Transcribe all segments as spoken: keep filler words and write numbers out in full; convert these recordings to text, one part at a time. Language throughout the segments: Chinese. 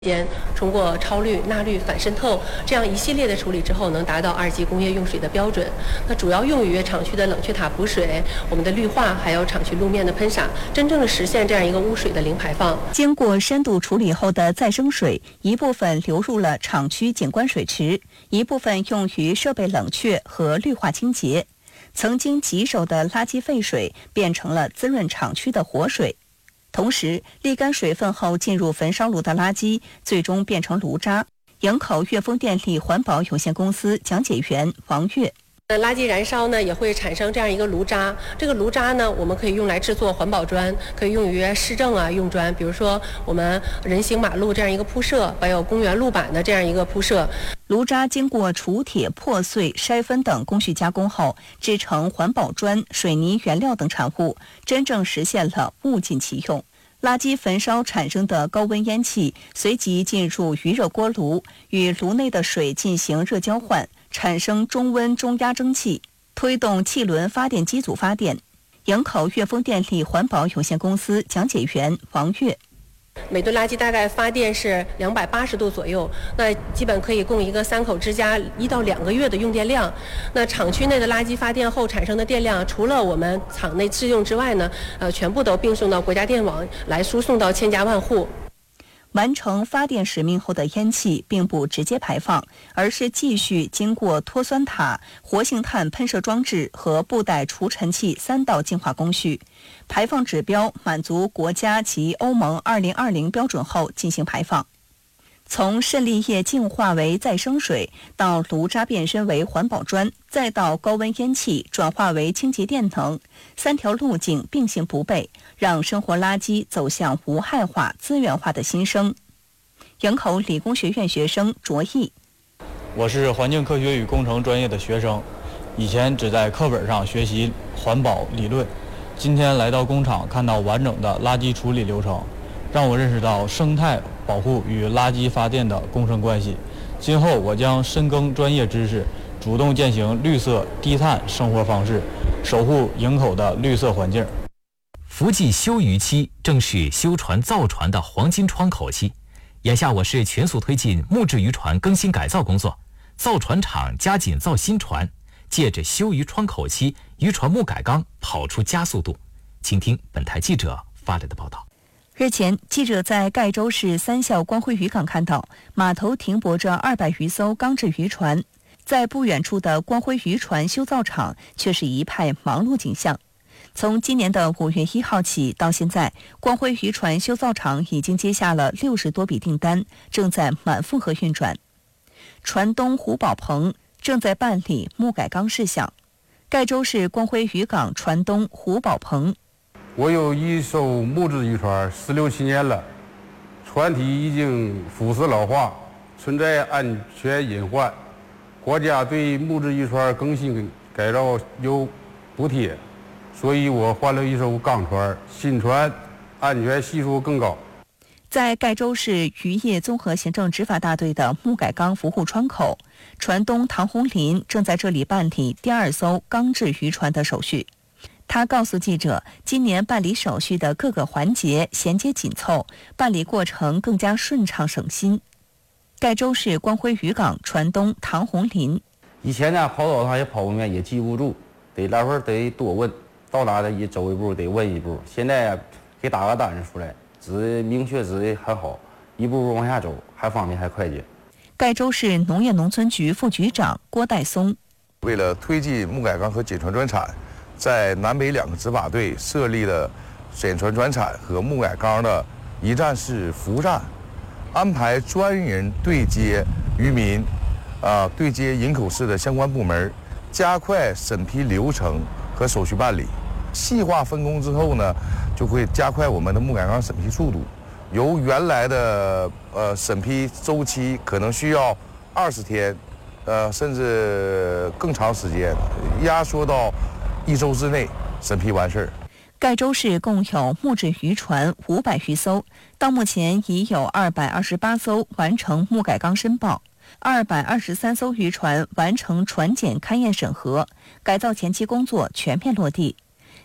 间通过超滤、纳滤、反渗透这样一系列的处理之后，能达到二级工业用水的标准。那主要用于厂区的冷却塔补水、我们的绿化，还有厂区路面的喷洒，真正的实现这样一个污水的零排放。 经过深度处理后的再生水，一部分流入了厂区景观水池，一部分用于设备冷却和绿化清洁。曾经棘手的垃圾废水变成了滋润厂区的活水。同时，沥干水分后进入焚烧炉的垃圾，最终变成炉渣。营口粤丰电力环保有限公司讲解员王月。 垃圾燃烧呢，也会产生这样一个炉渣。这个炉渣呢，我们可以用来制作环保砖，可以用于市政啊用砖，比如说我们人行马路这样一个铺设，还有公园路板的这样一个铺设。 炉渣经过除铁、破碎、筛分等工序加工后，制成环保砖、水泥原料等产物，真正实现了物尽其用。垃圾焚烧产生的高温烟气随即进入余热锅炉，与炉内的水进行热交换，产生中温中压蒸汽，推动气轮发电机组发电。营口粤丰电力环保有限公司讲解员王月。 每吨垃圾大概发电是两百八十度左右，那基本可以供一个三口之家一到两个月的用电量。那厂区内的垃圾发电后产生的电量，除了我们厂内自用之外呢，呃，全部都并送到国家电网来输送到千家万户。 完成发电使命后的烟气并不直接排放，而是继续经过脱酸塔、活性炭喷射装置和布袋除尘器三道净化工序，排放指标满足国家及欧盟二零二零标准后进行排放。从渗沥液净化为再生水，到炉渣变身为环保砖，再到高温烟气转化为清洁电能，三条路径并行不悖，让生活垃圾走向无害化、资源化的新生。营口理工学院学生卓毅： 我是环境科学与工程专业的学生，以前只在课本上学习环保理论，今天来到工厂看到完整的垃圾处理流程，让我认识到生态保护与垃圾发电的共生关系。今后我将深耕专业知识，主动践行绿色低碳生活方式，守护营口的绿色环境。 伏季休渔期正是修船造船的黄金窗口期，眼下我市全速推进木质渔船更新改造工作，造船厂加紧造新船，借着休渔窗口期，渔船木改缸跑出加速度。请听本台记者发来的报道。 日前，记者在盖州市三校光辉渔港看到码头停泊着二百余艘钢制渔船，在不远处的光辉渔船修造厂却是一派忙碌景象。从今年的五月一号起到现在，光辉渔船修造厂已经接下了六十多笔订单，正在满负荷运转。船东胡宝鹏正在办理木改缸事项。盖州市光辉渔港船东胡宝鹏： 我有一艘木质渔船，十六七年了，船体已经腐蚀老化，存在安全隐患。国家对木质渔船更新改造有补贴，所以我换了一艘钢船，新船安全系数更高。 在盖州市渔业综合行政执法大队的木改缸服务窗口，船东唐红林正在这里办理第二艘钢制渔船的手续。他告诉记者，今年办理手续的各个环节衔接紧凑，办理过程更加顺畅省心。盖州市光辉渔港船东唐红林： 以前呢，跑多趟也跑不明，也记不住，得来回得多问，到哪的一走一步得问一步。现在给打个单子出来，指明确指的很好，一步步往下走，还方便还快捷。 盖州市农业农村局副局长郭代松： 为了推进木改缸和简船转产，在南北两个执法队设立了简船转产和木改缸的一站式服务站，安排专人对接渔民，啊、呃，对接营口市的相关部门，加快审批流程和手续办理。细化分工之后呢，就会加快我们的木改缸审批速度，由原来的呃审批周期可能需要二十天，呃，甚至更长时间，压缩到一周之内审批完事儿。 盖州市共有木质渔船五百余艘，到目前已有二百二十八艘完成木改缸申报，二百二十三艘渔船完成船检勘验审核，改造前期工作全面落地。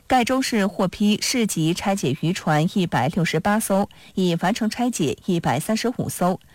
盖州市获批市级拆解渔船一百六十八艘，已完成拆解一百三十五艘。